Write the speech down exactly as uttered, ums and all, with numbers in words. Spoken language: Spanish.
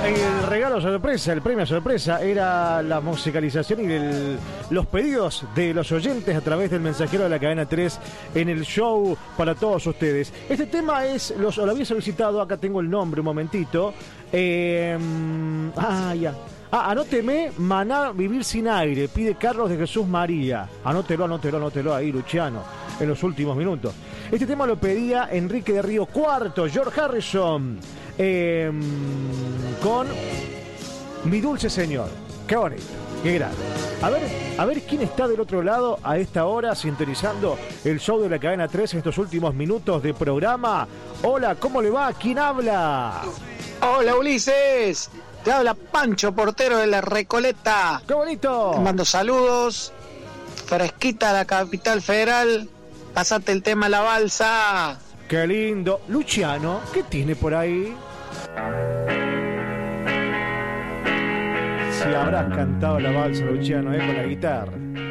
el regalo sorpresa, el premio sorpresa era la musicalización y el, los pedidos de los oyentes a través del mensajero de la cadena tres en el show para todos ustedes. Este tema es, los, lo había solicitado, acá tengo el nombre, un momentito. Eh, ah, ya. Ah, anóteme, Maná, Vivir sin aire, pide Carlos de Jesús María. Anótelo, anótelo, anótelo ahí, Luciano, en los últimos minutos. Este tema lo pedía Enrique de Río Cuarto, George Harrison, eh, con Mi Dulce Señor. Qué bonito, qué grande. A ver, a ver quién está del otro lado a esta hora sintonizando el show de la cadena tres en estos últimos minutos de programa. Hola, ¿cómo le va? ¿Quién habla? Hola, Ulises. Te habla Pancho, portero de la Recoleta. ¡Qué bonito! Te mando saludos. Fresquita la capital federal. Pasate el tema La Balsa. ¡Qué lindo! Luciano, ¿qué tiene por ahí? Si habrás cantado La Balsa, Luciano, ¿eh? Con la guitarra.